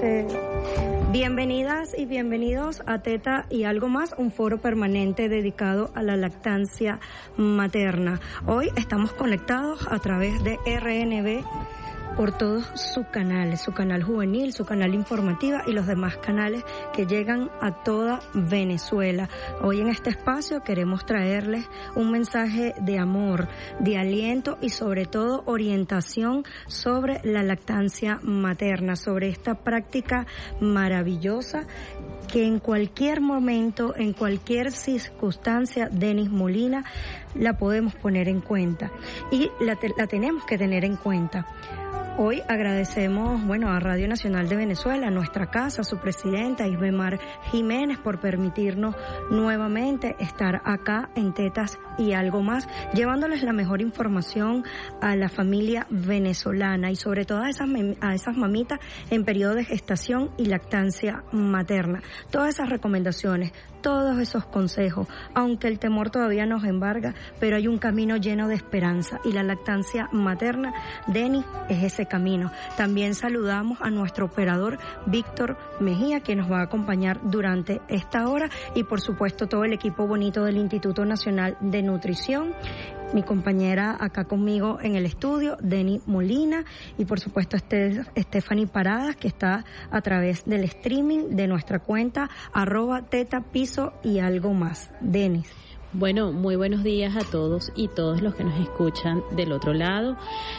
Bienvenidas y bienvenidos a Teta y Algo Más, un foro permanente dedicado a la lactancia materna. Hoy estamos conectados a través de RNB por todos su canal juvenil, su canal informativa y los demás canales que llegan a toda Venezuela. Hoy en este espacio queremos traerles un mensaje de amor, de aliento y sobre todo orientación sobre la lactancia materna, sobre esta práctica maravillosa que en cualquier momento, en cualquier circunstancia, Denis Molina, la podemos poner en cuenta y la tenemos que tener en cuenta. Hoy agradecemos, a Radio Nacional de Venezuela, a nuestra casa, a su presidenta, Isbemar Jiménez, por permitirnos nuevamente estar acá en Tetas y Algo Más, llevándoles la mejor información a la familia venezolana y sobre todo a esas mamitas en periodo de gestación y lactancia materna. Todas esas recomendaciones, todos esos consejos, aunque el temor todavía nos embarga, pero hay un camino lleno de esperanza y la lactancia materna, Denis, es ese camino. También saludamos a nuestro operador Víctor Mejía, que nos va a acompañar durante esta hora, y por supuesto todo el equipo bonito del Instituto Nacional de Nutrición, mi compañera acá conmigo en el estudio, Denis Molina, y por supuesto Stephanie Paradas, que está a través del streaming de nuestra cuenta @tetapiso y algo más. Denis. Bueno, muy buenos días a todos y todos los que nos escuchan del otro lado.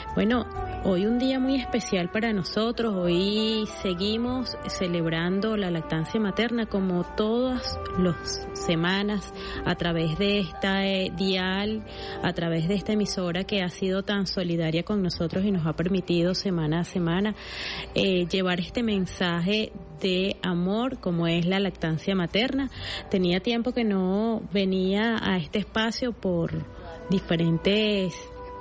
Hoy un día muy especial para nosotros. Hoy seguimos celebrando la lactancia materna como todas las semanas a través de esta dial, a través de esta emisora que ha sido tan solidaria con nosotros y nos ha permitido semana a semana llevar este mensaje de amor como es la lactancia materna. Tenía tiempo que no venía a este espacio por diferentes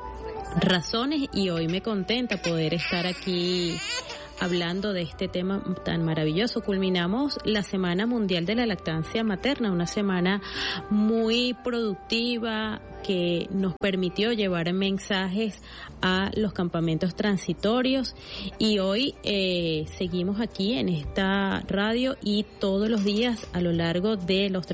razones y hoy me contenta poder estar aquí hablando de este tema tan maravilloso. Culminamos la Semana Mundial de la Lactancia Materna, una semana muy productiva que nos permitió llevar mensajes a los campamentos transitorios y hoy seguimos aquí en esta radio y todos los días a lo largo de los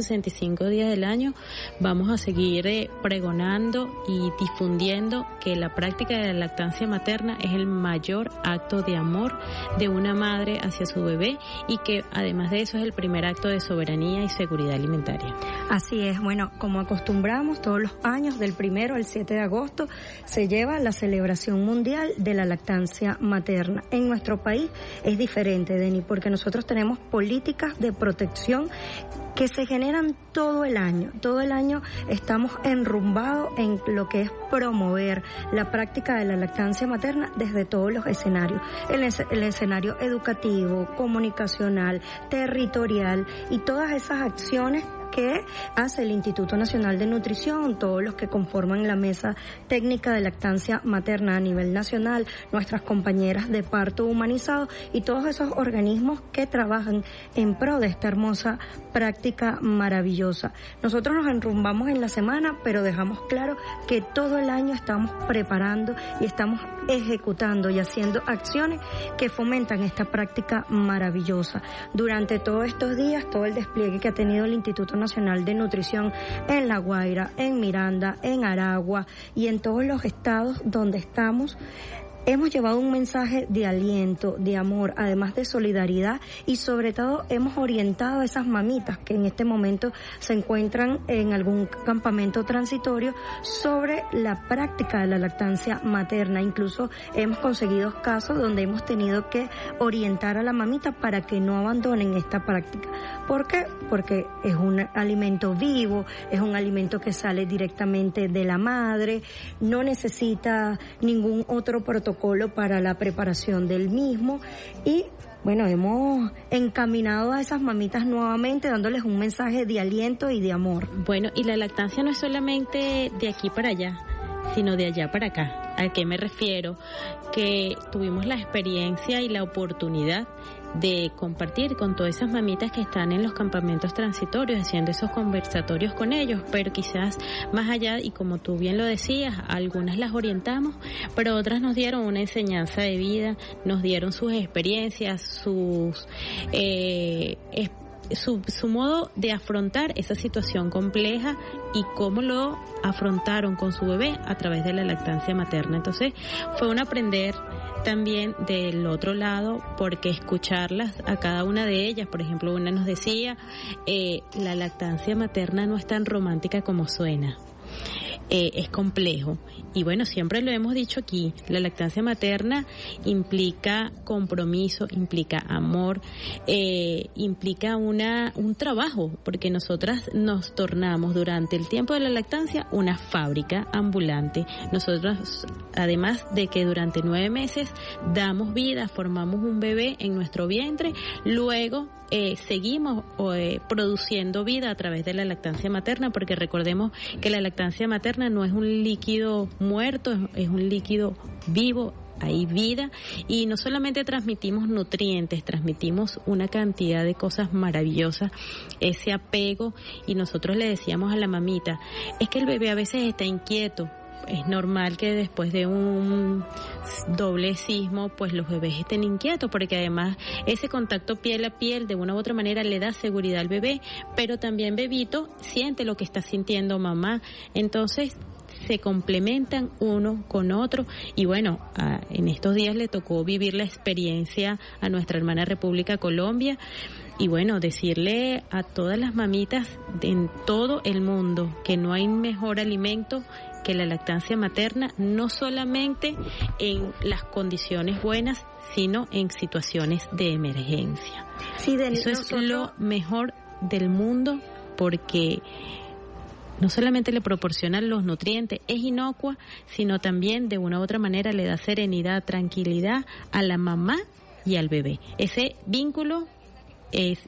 365 días del año vamos a seguir pregonando y difundiendo que la práctica de la lactancia materna es el mayor acto de amor de una madre hacia su bebé y que además de eso es el primer acto de soberanía y seguridad alimentaria. Así es, como acostumbramos todos los años, del 1 al 7 de agosto, se lleva la celebración mundial de la lactancia materna. En nuestro país es diferente, Denis, porque nosotros tenemos políticas de protección que se generan todo el año. Todo el año estamos enrumbados en lo que es promover la práctica de la lactancia materna desde todos los escenarios. El escenario educativo, comunicacional, territorial y todas esas acciones que hace el Instituto Nacional de Nutrición, todos los que conforman la mesa técnica de lactancia materna a nivel nacional, nuestras compañeras de parto humanizado y todos esos organismos que trabajan en pro de esta hermosa práctica maravillosa. Nosotros nos enrumbamos en la semana, pero dejamos claro que todo el año estamos preparando y estamos ejecutando y haciendo acciones que fomentan esta práctica maravillosa. Durante todos estos días, todo el despliegue que ha tenido el Instituto Nacional de Nutrición en La Guaira, en Miranda, en Aragua y en todos los estados donde estamos, hemos llevado un mensaje de aliento, de amor, además de solidaridad y sobre todo hemos orientado a esas mamitas que en este momento se encuentran en algún campamento transitorio sobre la práctica de la lactancia materna. Incluso hemos conseguido casos donde hemos tenido que orientar a la mamita para que no abandonen esta práctica. ¿Por qué? Porque es un alimento vivo, es un alimento que sale directamente de la madre, no necesita ningún otro protocolo para la preparación del mismo y hemos encaminado a esas mamitas nuevamente dándoles un mensaje de aliento y de amor. Y la lactancia no es solamente de aquí para allá. sino de allá para acá. ¿A qué me refiero? Que tuvimos la experiencia y la oportunidad de compartir con todas esas mamitas que están en los campamentos transitorios, haciendo esos conversatorios con ellos, pero quizás más allá, y como tú bien lo decías, algunas las orientamos, pero otras nos dieron una enseñanza de vida, nos dieron sus experiencias, su modo de afrontar esa situación compleja y cómo lo afrontaron con su bebé a través de la lactancia materna. Entonces fue un aprender también del otro lado, porque escucharlas a cada una de ellas, por ejemplo, una nos decía, la lactancia materna no es tan romántica como suena. Es complejo, y bueno, siempre lo hemos dicho aquí, la lactancia materna implica compromiso, implica amor, implica un trabajo, porque nosotras nos tornamos durante el tiempo de la lactancia una fábrica ambulante. Nosotros, además de que durante 9 meses damos vida, formamos un bebé en nuestro vientre, luego seguimos produciendo vida a través de la lactancia materna, porque recordemos que la lactancia materna no es un líquido muerto, es un líquido vivo, hay vida, y no solamente transmitimos nutrientes, transmitimos una cantidad de cosas maravillosas, ese apego, y nosotros le decíamos a la mamita, es que el bebé a veces está inquieto. Es normal que después de un doble sismo, pues los bebés estén inquietos, porque además ese contacto piel a piel de una u otra manera le da seguridad al bebé, pero también bebito siente lo que está sintiendo mamá. Entonces se complementan uno con otro, y bueno, en estos días le tocó vivir la experiencia a nuestra hermana República Colombia. Y bueno, decirle a todas las mamitas en todo el mundo que no hay mejor alimento que la lactancia materna, no solamente en las condiciones buenas, sino en situaciones de emergencia. Sí, eso es lo mejor del mundo, porque no solamente le proporcionan los nutrientes, es inocua, sino también de una u otra manera le da serenidad, tranquilidad a la mamá y al bebé. Ese vínculo es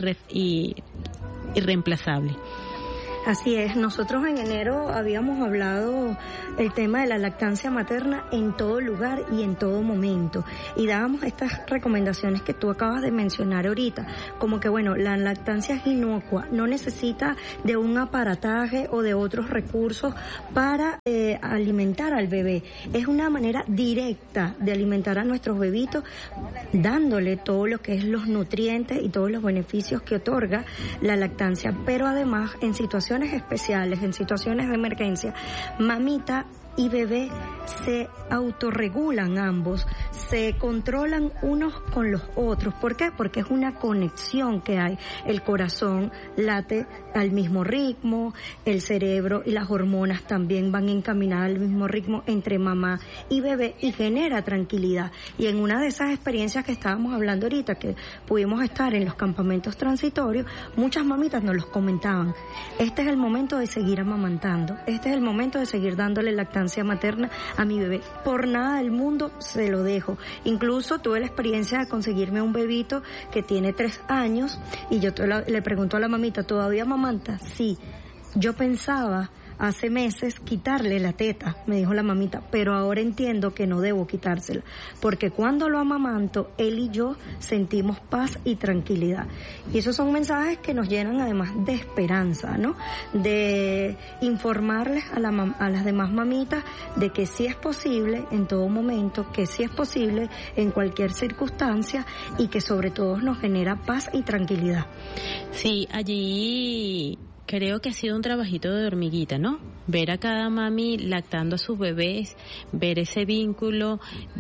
irreemplazable. Así es, nosotros en enero habíamos hablado el tema de la lactancia materna en todo lugar y en todo momento, y dábamos estas recomendaciones que tú acabas de mencionar ahorita, como que bueno, la lactancia es inocua, no necesita de un aparataje o de otros recursos para alimentar al bebé, es una manera directa de alimentar a nuestros bebitos, dándole todo lo que es los nutrientes y todos los beneficios que otorga la lactancia, pero además en situaciones especiales, en situaciones de emergencia, mamita y bebé se autorregulan ambos, se controlan unos con los otros. ¿Por qué? Porque es una conexión que hay. El corazón late al mismo ritmo, el cerebro y las hormonas también van encaminadas al mismo ritmo entre mamá y bebé, y genera tranquilidad. Y en una de esas experiencias que estábamos hablando ahorita, que pudimos estar en los campamentos transitorios, muchas mamitas nos los comentaban. Este es el momento de seguir amamantando, este es el momento de seguir dándole lactancia materna a mi bebé. Por nada del mundo se lo dejo. Incluso tuve la experiencia de conseguirme un bebito que tiene 3 años, y yo le pregunto a la mamita, ¿todavía amamanta? Sí. Yo pensaba hace meses quitarle la teta, me dijo la mamita, pero ahora entiendo que no debo quitársela, porque cuando lo amamanto, él y yo sentimos paz y tranquilidad. Y esos son mensajes que nos llenan además de esperanza, ¿no? De informarles a las demás mamitas de que sí es posible en todo momento, que sí es posible en cualquier circunstancia, y que sobre todo nos genera paz y tranquilidad. Sí, allí creo que ha sido un trabajito de hormiguita, ¿no? Ver a cada mami lactando a sus bebés, ver ese vínculo.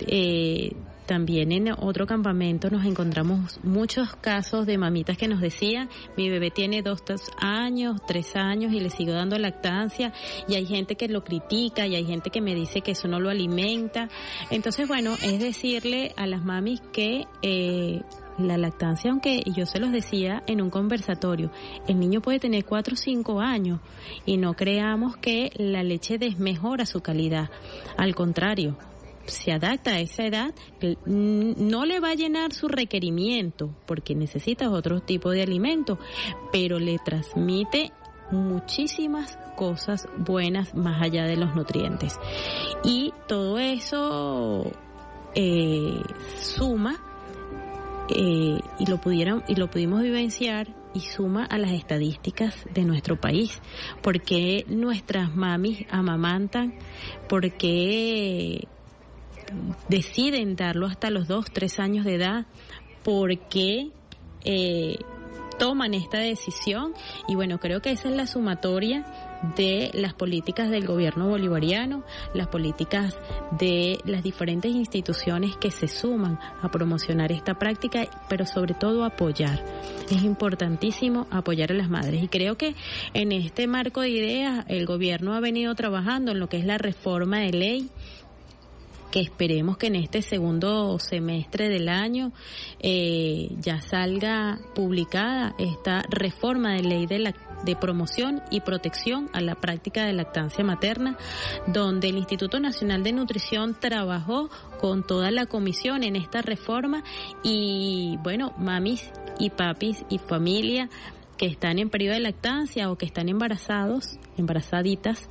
También en otro campamento nos encontramos muchos casos de mamitas que nos decían, mi bebé tiene 2 años, 3 años y le sigo dando lactancia, y hay gente que lo critica y hay gente que me dice que eso no lo alimenta. Entonces, bueno, es decirle a las mamis que la lactancia, aunque yo se los decía en un conversatorio, el niño puede tener 4 o 5 años y no creamos que la leche desmejora su calidad. Al contrario, se adapta a esa edad, no le va a llenar su requerimiento porque necesita otro tipo de alimento, pero le transmite muchísimas cosas buenas más allá de los nutrientes. Y todo eso suma y lo pudimos vivenciar y suma a las estadísticas de nuestro país. ¿Por qué nuestras mamis amamantan? ¿Por qué deciden darlo hasta los 2, 3 años de edad? ¿Por qué toman esta decisión? Y bueno, creo que esa es la sumatoria de las políticas del gobierno bolivariano, las políticas de las diferentes instituciones que se suman a promocionar esta práctica, pero sobre todo apoyar. Es importantísimo apoyar a las madres, y creo que en este marco de ideas el gobierno ha venido trabajando en lo que es la reforma de ley, que esperemos que en este segundo semestre del año ya salga publicada esta reforma de ley de promoción y protección a la práctica de lactancia materna, donde el Instituto Nacional de Nutrición trabajó con toda la comisión en esta reforma. Y bueno, mamis y papis y familia que están en periodo de lactancia o que están embarazaditas,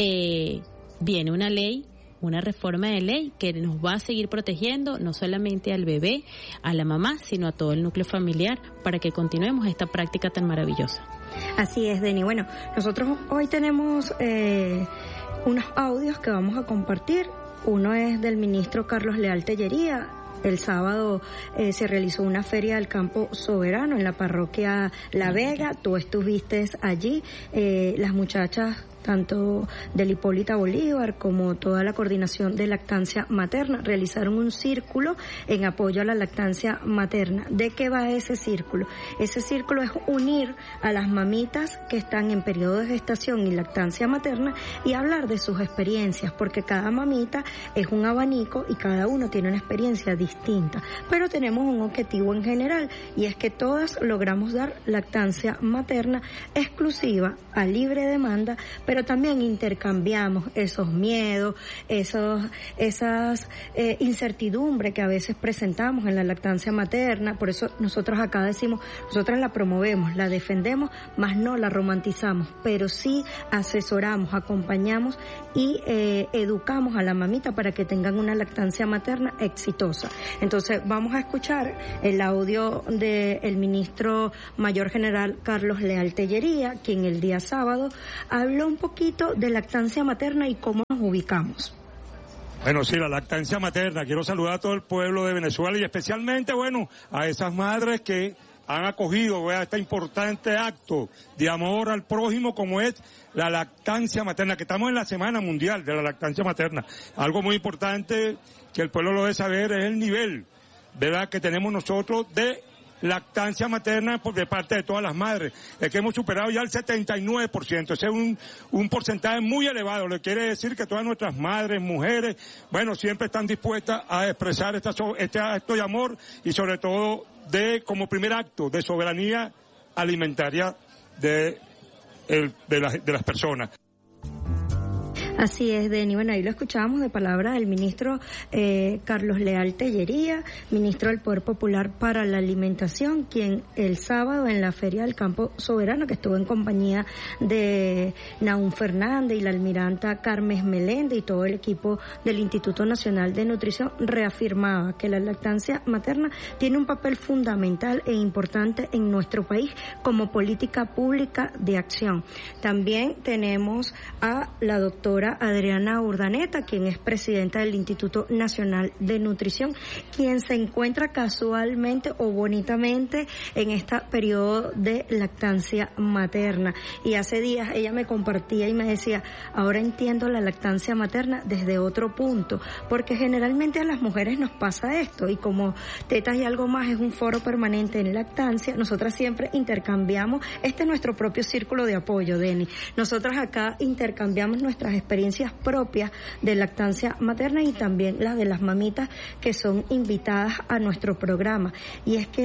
viene una ley, una reforma de ley que nos va a seguir protegiendo no solamente al bebé, a la mamá, sino a todo el núcleo familiar, para que continuemos esta práctica tan maravillosa. Así es, Deni. Bueno, nosotros hoy tenemos unos audios que vamos a compartir. Uno es del ministro Carlos Leal Tellería. El sábado se realizó una feria del campo soberano en la parroquia La Vega. Tú estuviste allí. Las muchachas, tanto del Hipólita Bolívar como toda la coordinación de lactancia materna, realizaron un círculo en apoyo a la lactancia materna. ¿De qué va ese círculo? Ese círculo es unir a las mamitas que están en periodo de gestación y lactancia materna y hablar de sus experiencias, porque cada mamita es un abanico y cada uno tiene una experiencia distinta, pero tenemos un objetivo en general, y es que todas logramos dar lactancia materna exclusiva, a libre demanda, pero también intercambiamos esos miedos, esas incertidumbres que a veces presentamos en la lactancia materna. Por eso nosotros acá decimos, nosotras la promovemos, la defendemos, mas no la romantizamos, pero sí asesoramos, acompañamos y educamos a la mamita para que tengan una lactancia materna exitosa. Entonces vamos a escuchar el audio del ministro Mayor General Carlos Leal Tellería, quien el día sábado habló un poquito de lactancia materna y cómo nos ubicamos. Bueno, sí, la lactancia materna. Quiero saludar a todo el pueblo de Venezuela y especialmente, bueno, a esas madres que han acogido este importante acto de amor al prójimo como es la lactancia materna, que estamos en la Semana Mundial de la Lactancia Materna. Algo muy importante que el pueblo lo debe saber es el nivel, ¿verdad?, que tenemos nosotros de lactancia materna de parte de todas las madres. Es que hemos superado ya el 79%. Ese es un porcentaje muy elevado. Le quiere decir que todas nuestras madres, mujeres, bueno, siempre están dispuestas a expresar este acto de amor y sobre todo como primer acto de soberanía alimentaria de las personas. Así es, Deni. Bueno, ahí lo escuchábamos de palabra del ministro Carlos Leal Tellería, ministro del Poder Popular para la Alimentación, quien el sábado en la Feria del Campo Soberano, que estuvo en compañía de Nahum Fernández y la almiranta Carmes Meléndez y todo el equipo del Instituto Nacional de Nutrición, reafirmaba que la lactancia materna tiene un papel fundamental e importante en nuestro país como política pública de acción. También tenemos a la doctora Adriana Urdaneta, quien es presidenta del Instituto Nacional de Nutrición, quien se encuentra casualmente o bonitamente en este periodo de lactancia materna. Y hace días ella me compartía y me decía, ahora entiendo la lactancia materna desde otro punto, porque generalmente a las mujeres nos pasa esto, y como Tetas y Algo Más es un foro permanente en lactancia, nosotras siempre intercambiamos, este es nuestro propio círculo de apoyo, Deni. Nosotras acá intercambiamos nuestras experiencias propias de lactancia materna y también las de las mamitas que son invitadas a nuestro programa. Y es que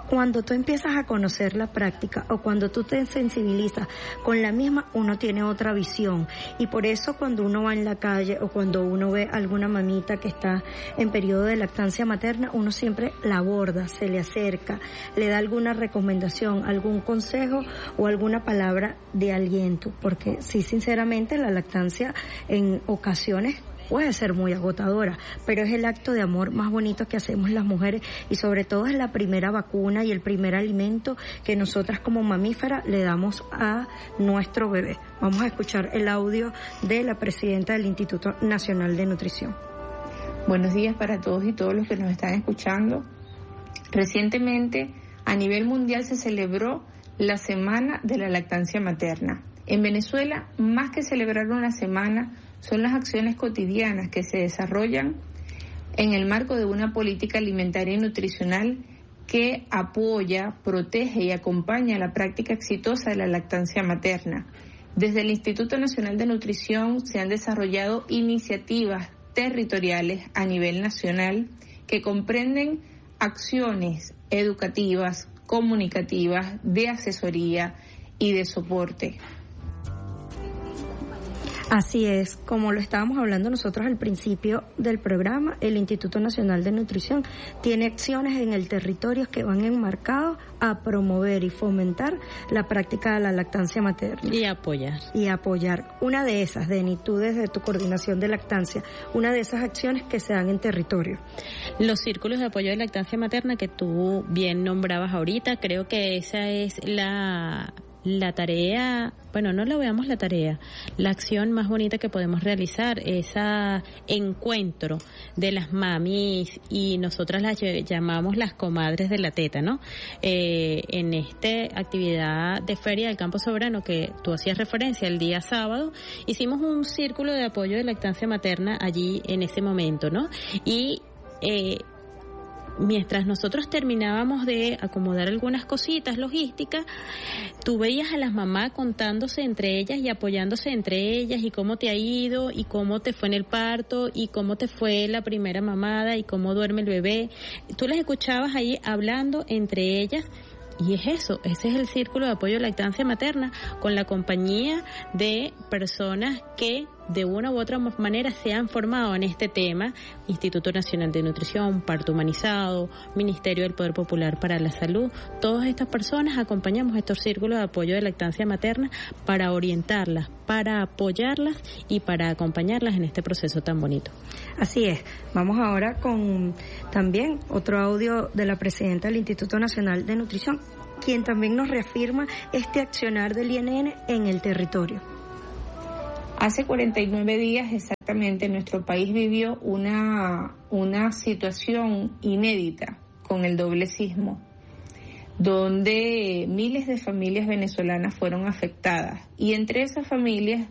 cuando tú empiezas a conocer la práctica o cuando tú te sensibilizas con la misma, uno tiene otra visión. Y por eso cuando uno va en la calle o cuando uno ve a alguna mamita que está en periodo de lactancia materna, uno siempre la aborda, se le acerca, le da alguna recomendación, algún consejo o alguna palabra de aliento, porque sí, sinceramente, la lactancia en ocasiones puede ser muy agotadora, pero es el acto de amor más bonito que hacemos las mujeres y sobre todo es la primera vacuna y el primer alimento que nosotras como mamíferas le damos a nuestro bebé. Vamos a escuchar el audio de la presidenta del Instituto Nacional de Nutrición. Buenos días para todos y todos los que nos están escuchando. Recientemente, a nivel mundial se celebró la Semana de la Lactancia Materna. En Venezuela, más que celebrar una semana, son las acciones cotidianas que se desarrollan en el marco de una política alimentaria y nutricional que apoya, protege y acompaña la práctica exitosa de la lactancia materna. Desde el Instituto Nacional de Nutrición se han desarrollado iniciativas territoriales a nivel nacional que comprenden acciones educativas, comunicativas, de asesoría y de soporte. Así es, como lo estábamos hablando nosotros al principio del programa, el Instituto Nacional de Nutrición tiene acciones en el territorio que van enmarcados a promover y fomentar la práctica de la lactancia materna. Y apoyar. Una de esas, Deni, tú desde tu coordinación de lactancia, una de esas acciones que se dan en territorio. Los círculos de apoyo de lactancia materna que tú bien nombrabas ahorita, creo que esa es la tarea, bueno, no lo veamos la tarea, la acción más bonita que podemos realizar, ese encuentro de las mamis y nosotras las llamamos las comadres de la teta, ¿no? En esta actividad de Feria del Campo Soberano que tú hacías referencia el día sábado, hicimos un círculo de apoyo de lactancia materna allí en ese momento, ¿no? Y mientras nosotros terminábamos de acomodar algunas cositas logísticas, tú veías a las mamás contándose entre ellas y apoyándose entre ellas y cómo te ha ido y cómo te fue en el parto y cómo te fue la primera mamada y cómo duerme el bebé. Tú las escuchabas ahí hablando entre ellas. Y es eso, ese es el círculo de apoyo a lactancia materna, con la compañía de personas que de una u otra manera se han formado en este tema: Instituto Nacional de Nutrición, Parto Humanizado, Ministerio del Poder Popular para la Salud. Todas estas personas acompañamos estos círculos de apoyo de lactancia materna para orientarlas, para apoyarlas y para acompañarlas en este proceso tan bonito. Así es. Vamos ahora con también otro audio de la presidenta del Instituto Nacional de Nutrición, quien también nos reafirma este accionar del INN en el territorio. Hace 49 días exactamente nuestro país vivió una situación inédita con el doble sismo, donde miles de familias venezolanas fueron afectadas y entre esas familias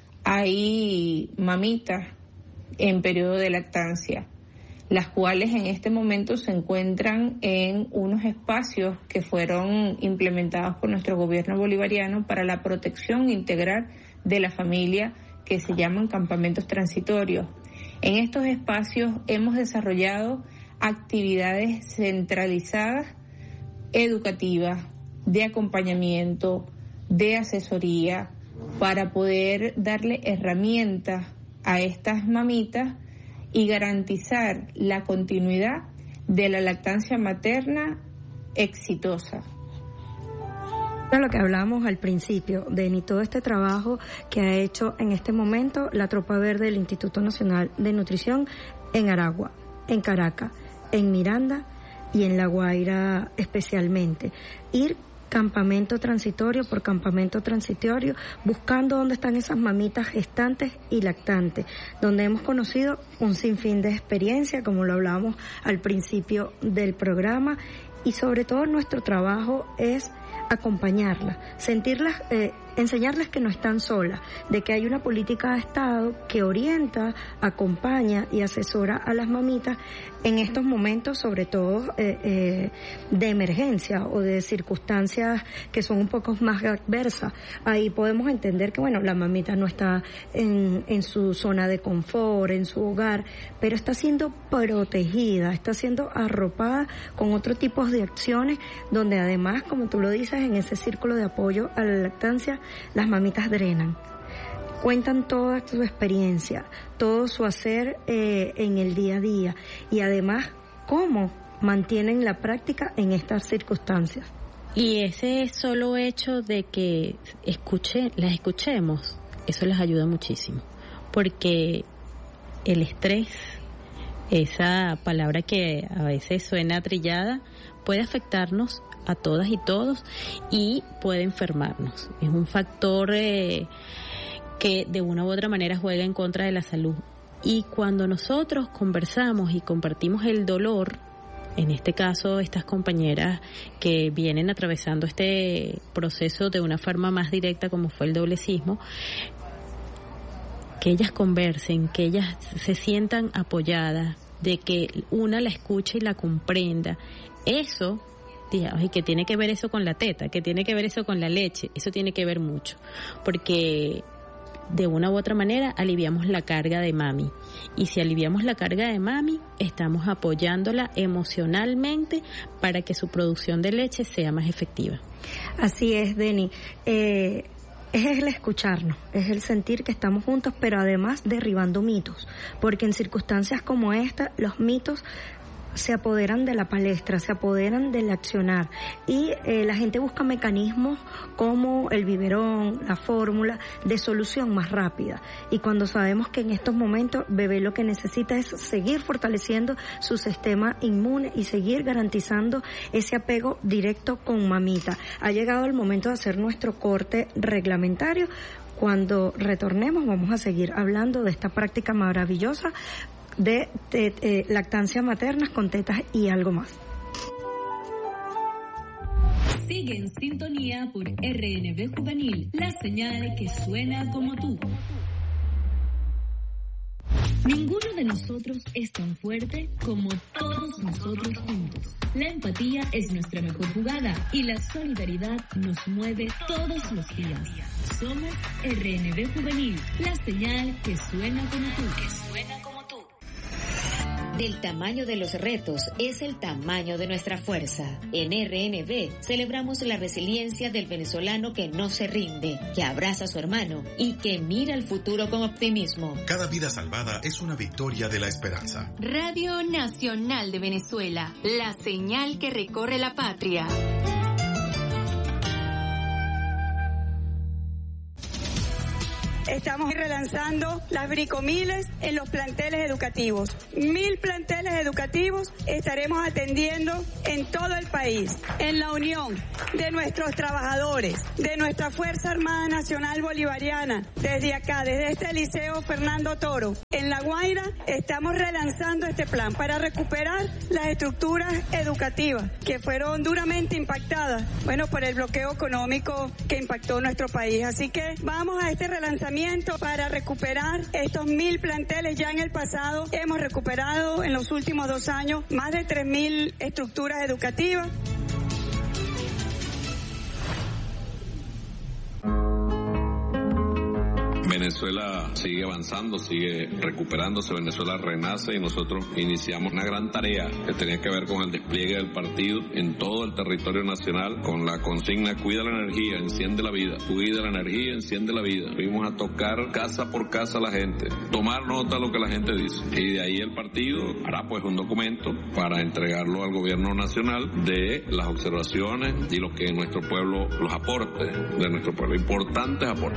hay mamitas en periodo de lactancia, las cuales en este momento se encuentran en unos espacios que fueron implementados por nuestro gobierno bolivariano para la protección integral de la familia, que se llaman campamentos transitorios. En estos espacios hemos desarrollado actividades centralizadas, educativas, de acompañamiento, de asesoría, para poder darle herramientas a estas mamitas y garantizar la continuidad de la lactancia materna exitosa. Lo que hablábamos al principio, Deni, todo este trabajo que ha hecho en este momento la Tropa Verde del Instituto Nacional de Nutrición en Aragua, en Caracas, en Miranda y en La Guaira especialmente. Ir campamento transitorio por campamento transitorio, buscando dónde están esas mamitas gestantes y lactantes, donde hemos conocido un sinfín de experiencia, como lo hablábamos al principio del programa, y sobre todo nuestro trabajo es acompañarlas, sentirlas, enseñarles que no están solas, de que hay una política de Estado que orienta, acompaña y asesora a las mamitas en estos momentos, sobre todo de emergencia o de circunstancias que son un poco más adversas. Ahí podemos entender que, bueno, la mamita no está en su zona de confort, en su hogar, pero está siendo protegida, está siendo arropada con otro tipo de acciones, donde además, como tú lo dices, en ese círculo de apoyo a la lactancia, las mamitas drenan, cuentan toda su experiencia, todo su hacer en el día a día, y además cómo mantienen la práctica en estas circunstancias. Y ese solo hecho de que las escuchemos, eso les ayuda muchísimo, porque el estrés, esa palabra que a veces suena trillada, puede afectarnos a todas y todos y puede enfermarnos. Es un factor que de una u otra manera juega en contra de la salud. Y cuando nosotros conversamos y compartimos el dolor, en este caso estas compañeras que vienen atravesando este proceso de una forma más directa como fue el doblecismo, que ellas conversen, que ellas se sientan apoyadas, de que una la escuche y la comprenda, eso, y que tiene que ver eso con la teta, que tiene que ver eso con la leche, eso tiene que ver mucho, porque de una u otra manera aliviamos la carga de mami, y si aliviamos la carga de mami, estamos apoyándola emocionalmente para que su producción de leche sea más efectiva. Así es, Deni. Es el escucharnos, es el sentir que estamos juntos, pero además derribando mitos, porque en circunstancias como esta, los mitos se apoderan de la palestra, se apoderan del accionar, y la gente busca mecanismos como el biberón, la fórmula de solución más rápida, y cuando sabemos que en estos momentos bebé lo que necesita es seguir fortaleciendo su sistema inmune y seguir garantizando ese apego directo con mamita. Ha llegado el momento de hacer nuestro corte reglamentario. Cuando retornemos vamos a seguir hablando de esta práctica maravillosa de lactancia materna con tetas y algo más. Sigue en sintonía por RNB Juvenil, la señal que suena como tú. Ninguno de nosotros es tan fuerte como todos nosotros juntos. La empatía es nuestra mejor jugada y la solidaridad nos mueve todos los días. Somos RNB Juvenil, la señal que suena como tú. Del tamaño de los retos es el tamaño de nuestra fuerza. En RNB celebramos la resiliencia del venezolano que no se rinde, que abraza a su hermano y que mira al futuro con optimismo. Cada vida salvada es una victoria de la esperanza. Radio Nacional de Venezuela, la señal que recorre la patria. Estamos relanzando las bricomiles en los planteles educativos. 1000 planteles educativos estaremos atendiendo en todo el país, en la unión de nuestros trabajadores, de nuestra Fuerza Armada Nacional Bolivariana, desde acá, desde este Liceo Fernando Toro. En La Guaira estamos relanzando este plan para recuperar las estructuras educativas que fueron duramente impactadas, por el bloqueo económico que impactó nuestro país. Así que vamos a este relanzamiento para recuperar estos 1000 planteles. Ya en el pasado hemos recuperado en los últimos 2 años más de 3000 estructuras educativas. Venezuela sigue avanzando, sigue recuperándose, Venezuela renace y nosotros iniciamos una gran tarea que tenía que ver con el despliegue del partido en todo el territorio nacional con la consigna cuida la energía, enciende la vida, cuida la energía, enciende la vida. Fuimos a tocar casa por casa a la gente, tomar nota de lo que la gente dice y de ahí el partido hará pues un documento para entregarlo al gobierno nacional de las observaciones y lo que nuestro pueblo, los aportes de nuestro pueblo, importantes aportes.